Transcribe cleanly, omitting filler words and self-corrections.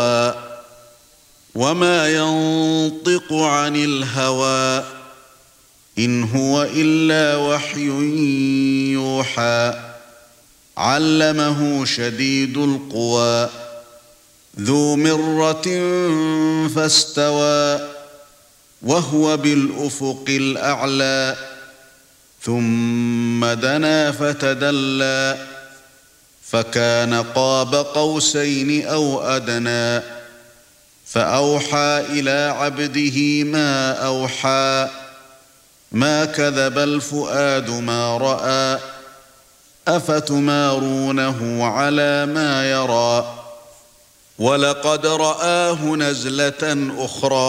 وما ينطق عن الهوى إن هو إلا وحي يوحى علمه شديد القوى ذو مرة فاستوى وهو بالأفق الأعلى ثم دنا فتدلى فكان قاب قوسين أو أدنى فأوحى إلى عبده ما أوحى ما كذب الفؤاد ما رأى أفتمارونه على ما يرى ولقد رآه نزلة أخرى